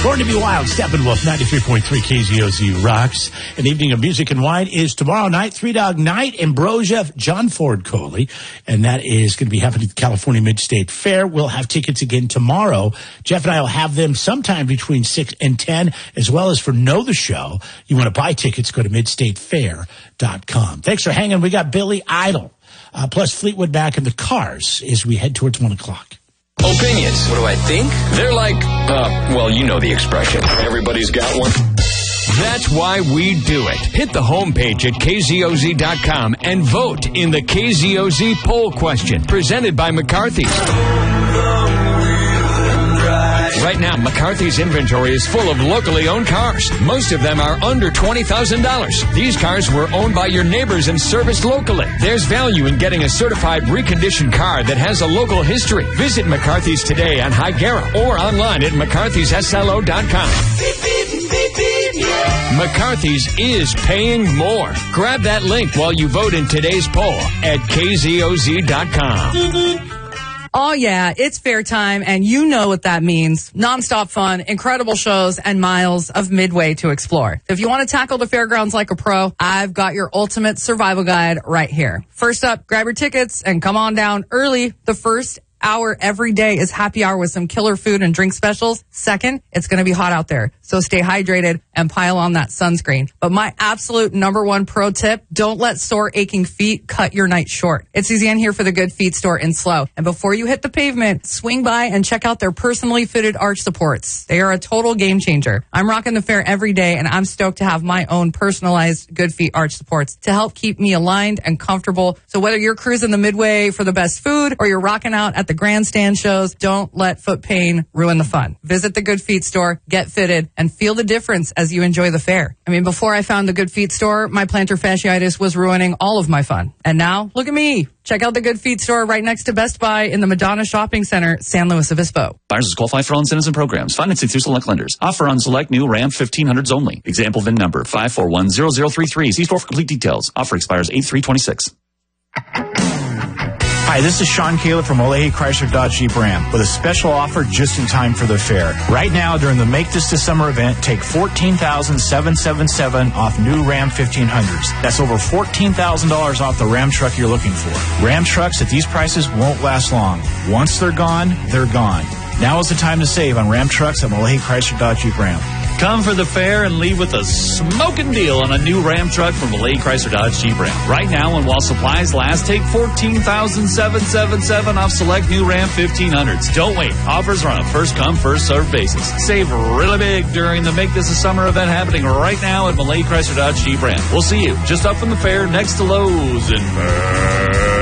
Born to be Wild, Steppenwolf, 93.3 KZOZ rocks. An evening of music and wine is tomorrow night, Three Dog Night, Ambrosia, John Ford Coley. And that is going to be happening at the California Mid-State Fair. We'll have tickets again tomorrow. Jeff and I will have them sometime between 6 and 10, as well as for Know the Show. You want to buy tickets, go to midstatefair.com. Thanks for hanging. We got Billy Idol, plus Fleetwood Mac and the Cars as we head towards 1 o'clock. Opinions. What do I think? They're like, well, you know the expression. Everybody's got one. That's why we do it. Hit the homepage at KZOZ.com and vote in the KZOZ poll question presented by McCarthy's. Right now, McCarthy's inventory is full of locally owned cars. Most of them are under $20,000. These cars were owned by your neighbors and serviced locally. There's value in getting a certified reconditioned car that has a local history. Visit McCarthy's today on Higuera or online at McCarthy'sSLO.com. McCarthy's is paying more. Grab that link while you vote in today's poll at KZOZ.com. Oh, yeah, it's fair time, and you know what that means. Nonstop fun, incredible shows, and miles of Midway to explore. If you want to tackle the fairgrounds like a pro, I've got your ultimate survival guide right here. First up, grab your tickets and come on down early. The first hour every day is happy hour with some killer food and drink specials. Second, it's going to be hot out there, so stay hydrated and pile on that sunscreen. But my absolute number one pro tip, don't let sore aching feet cut your night short. It's Suzanne here for the Good Feet store in SLO. And before you hit the pavement, swing by and check out their personally fitted arch supports. They are a total game changer. I'm rocking the fair every day, and I'm stoked to have my own personalized Good Feet arch supports to help keep me aligned and comfortable. So whether you're cruising the Midway for the best food or you're rocking out at the grandstand shows, don't let foot pain ruin the fun. Visit the Good Feet store, get fitted, and feel the difference as you enjoy the fair. I mean, before I found the Good Feet store, my plantar fasciitis was ruining all of my fun. And now, look at me. Check out the Good Feet store right next to Best Buy in the Madonna Shopping Center, San Luis Obispo. Buyers is qualified for all incentives and programs. Financing through select lenders. Offer on select new Ram 1500s only. Example VIN number 5410033. See store for complete details. Offer expires 8/3/26. Hi, this is Sean Caleb from Olehi Chrysler Dodge Jeep Ram with a special offer just in time for the fair. Right now, during the Make This the Summer event, take $14,777 off new Ram 1500s. That's over $14,000 off the Ram truck you're looking for. Ram trucks at these prices won't last long. Once they're gone, they're gone. Now is the time to save on Ram trucks at Olehi Chrysler Dodge Jeep Ram. Come for the fair and leave with a smoking deal on a new Ram truck from Olehi Chrysler Dodge Jeep Ram. Right now, and while supplies last, take $14,777 off select new Ram 1500s. Don't wait. Offers are on a first-come, first-served basis. Save really big during the Make This a Summer event happening right now at Olehi Chrysler Dodge Jeep Ram. We'll see you just up from the fair next to Lowe's in